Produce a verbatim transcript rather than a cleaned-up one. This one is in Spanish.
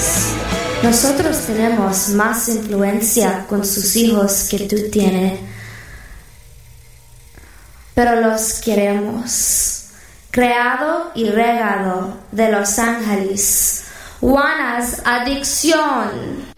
ángeles. Nosotros tenemos más influencia con sus hijos que tú tienes, pero los queremos. Creado y regado de los ángeles. Juana's adicción.